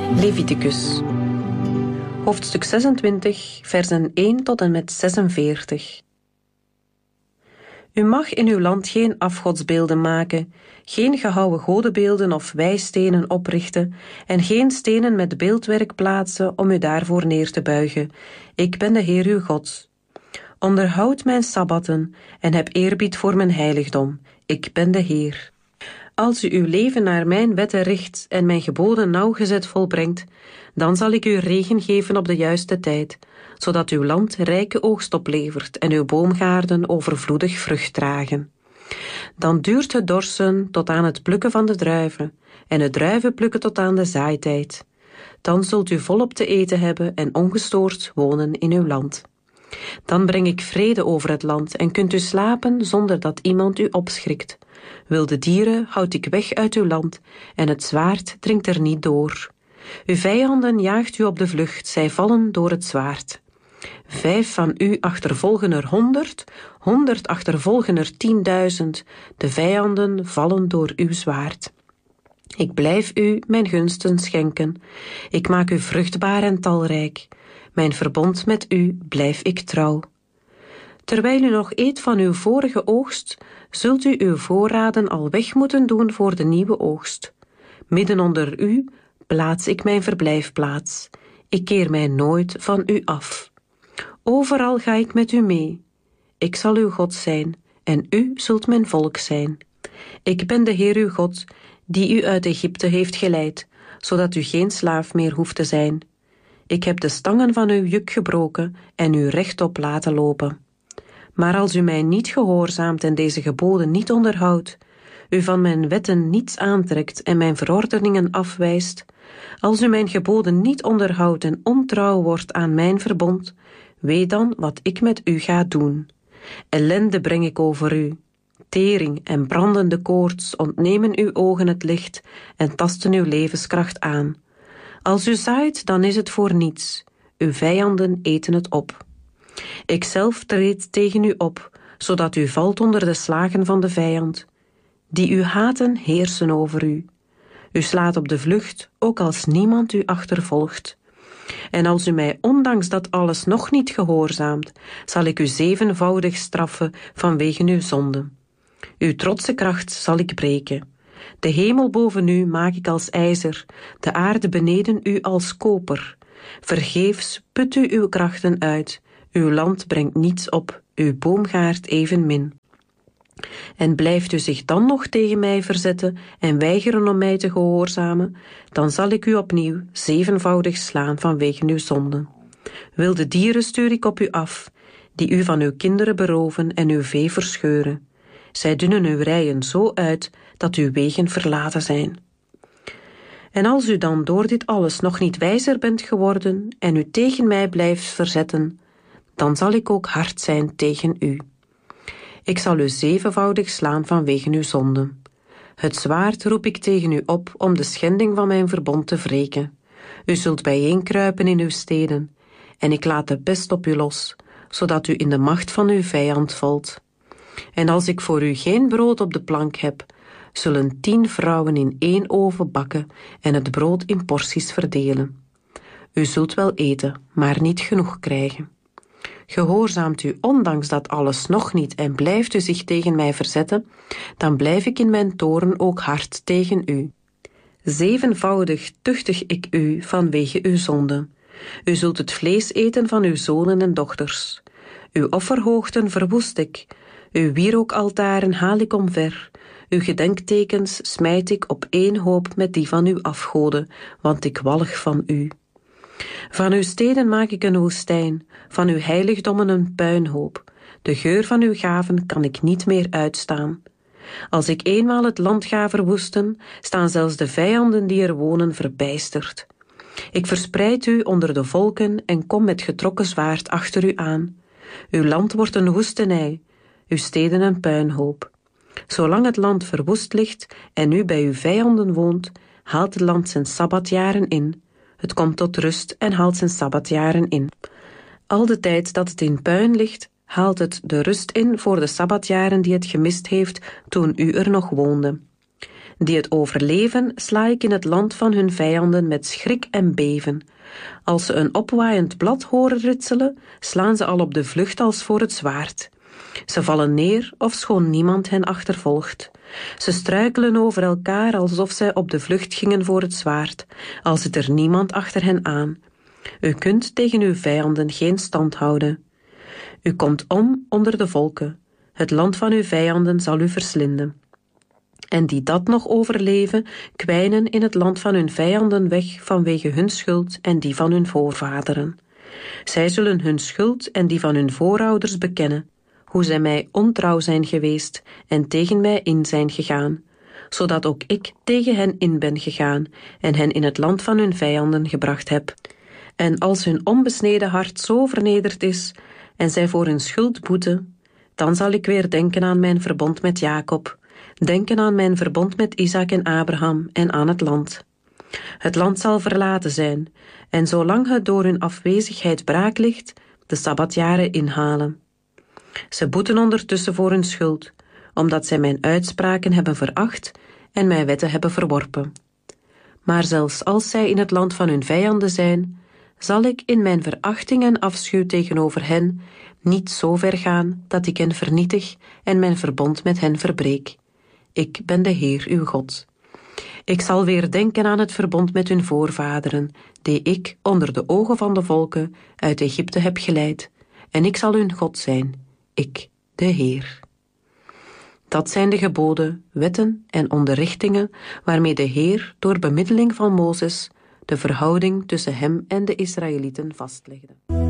Leviticus. Hoofdstuk 26, versen 1 tot en met 46. U mag in uw land geen afgodsbeelden maken, geen gehouwen godenbeelden of wijstenen oprichten en geen stenen met beeldwerk plaatsen om u daarvoor neer te buigen. Ik ben de Heer uw God. Onderhoud mijn sabbatten en heb eerbied voor mijn heiligdom. Ik ben de Heer. Als u uw leven naar mijn wetten richt en mijn geboden nauwgezet volbrengt, dan zal ik u regen geven op de juiste tijd, zodat uw land rijke oogst oplevert en uw boomgaarden overvloedig vrucht dragen. Dan duurt het dorsen tot aan het plukken van de druiven en het druivenplukken tot aan de zaaitijd. Dan zult u volop te eten hebben en ongestoord wonen in uw land. Dan breng ik vrede over het land en kunt u slapen zonder dat iemand u opschrikt. Wilde dieren houd ik weg uit uw land en het zwaard dringt er niet door. Uw vijanden jaagt u op de vlucht, zij vallen door het zwaard. 5 van u achtervolgen er 100, 100 achtervolgen er 10.000. De vijanden vallen door uw zwaard. Ik blijf u mijn gunsten schenken. Ik maak u vruchtbaar en talrijk. Mijn verbond met u blijf ik trouw. Terwijl u nog eet van uw vorige oogst, zult u uw voorraden al weg moeten doen voor de nieuwe oogst. Midden onder u plaats ik mijn verblijfplaats. Ik keer mij nooit van u af. Overal ga ik met u mee. Ik zal uw God zijn en u zult mijn volk zijn. Ik ben de Heer uw God, die u uit Egypte heeft geleid, zodat u geen slaaf meer hoeft te zijn. Ik heb de stangen van uw juk gebroken en u rechtop laten lopen. Maar als u mij niet gehoorzaamt en deze geboden niet onderhoudt, u van mijn wetten niets aantrekt en mijn verordeningen afwijst, als u mijn geboden niet onderhoudt en ontrouw wordt aan mijn verbond, weet dan wat ik met u ga doen. Ellende breng ik over u. Tering en brandende koorts ontnemen uw ogen het licht en tasten uw levenskracht aan. Als u zaait, dan is het voor niets. Uw vijanden eten het op. Ikzelf treed tegen u op, zodat u valt onder de slagen van de vijand. Die u haten, heersen over u. U slaat op de vlucht, ook als niemand u achtervolgt. En als u mij ondanks dat alles nog niet gehoorzaamt, zal ik u 7voudig straffen vanwege uw zonde. Uw trotse kracht zal ik breken. De hemel boven u maak ik als ijzer, de aarde beneden u als koper. Vergeefs put u uw krachten uit, uw land brengt niets op, uw boomgaard evenmin. En blijft u zich dan nog tegen mij verzetten en weigeren om mij te gehoorzamen, dan zal ik u opnieuw 7voudig slaan vanwege uw zonden. Wilde dieren stuur ik op u af, die u van uw kinderen beroven en uw vee verscheuren. Zij dunnen uw rijen zo uit dat uw wegen verlaten zijn. En als u dan door dit alles nog niet wijzer bent geworden en u tegen mij blijft verzetten, dan zal ik ook hard zijn tegen u. Ik zal u 7voudig slaan vanwege uw zonden. Het zwaard roep ik tegen u op om de schending van mijn verbond te wreken. U zult bijeenkruipen in uw steden, en ik laat de pest op u los, zodat u in de macht van uw vijand valt. En als ik voor u geen brood op de plank heb, zullen 10 vrouwen in 1 oven bakken en het brood in porties verdelen. U zult wel eten, maar niet genoeg krijgen. Gehoorzaamt u ondanks dat alles nog niet en blijft u zich tegen mij verzetten, dan blijf ik in mijn toorn ook hard tegen u. 7voudig tuchtig ik u vanwege uw zonde. U zult het vlees eten van uw zonen en dochters. Uw offerhoogten verwoest ik. Uw wierookaltaren haal ik omver. Uw gedenktekens smijt ik op 1 hoop met die van uw afgoden, want ik walg van u. Van uw steden maak ik een woestijn, van uw heiligdommen een puinhoop. De geur van uw gaven kan ik niet meer uitstaan. Als ik eenmaal het land ga verwoesten, staan zelfs de vijanden die er wonen verbijsterd. Ik verspreid u onder de volken en kom met getrokken zwaard achter u aan. Uw land wordt een woestenij, uw steden een puinhoop. Zolang het land verwoest ligt en u bij uw vijanden woont, haalt het land zijn sabbatjaren in. Het komt tot rust en haalt zijn sabbatjaren in. Al de tijd dat het in puin ligt, haalt het de rust in voor de sabbatjaren die het gemist heeft toen u er nog woonde. Die het overleven, sla ik in het land van hun vijanden met schrik en beven. Als ze een opwaaiend blad horen ritselen, slaan ze al op de vlucht als voor het zwaard. Ze vallen neer, ofschoon niemand hen achtervolgt. Ze struikelen over elkaar alsof zij op de vlucht gingen voor het zwaard, al zit er niemand achter hen aan. U kunt tegen uw vijanden geen stand houden. U komt om onder de volken. Het land van uw vijanden zal u verslinden. En die dat nog overleven, kwijnen in het land van hun vijanden weg vanwege hun schuld en die van hun voorvaderen. Zij zullen hun schuld en die van hun voorouders bekennen, hoe zij mij ontrouw zijn geweest en tegen mij in zijn gegaan, zodat ook ik tegen hen in ben gegaan en hen in het land van hun vijanden gebracht heb. En als hun onbesneden hart zo vernederd is en zij voor hun schuld boeten, dan zal ik weer denken aan mijn verbond met Jacob, denken aan mijn verbond met Isaac en Abraham en aan het land. Het land zal verlaten zijn, en zolang het door hun afwezigheid braak ligt, de sabbatjaren inhalen. Ze boeten ondertussen voor hun schuld, omdat zij mijn uitspraken hebben veracht en mijn wetten hebben verworpen. Maar zelfs als zij in het land van hun vijanden zijn, zal ik in mijn verachting en afschuw tegenover hen niet zo ver gaan dat ik hen vernietig en mijn verbond met hen verbreek. Ik ben de Heer uw God. Ik zal weer denken aan het verbond met hun voorvaderen, die ik onder de ogen van de volken uit Egypte heb geleid, en ik zal hun God zijn, ik, de Heer. Dat zijn de geboden, wetten en onderrichtingen waarmee de Heer door bemiddeling van Mozes de verhouding tussen hem en de Israëlieten vastlegde.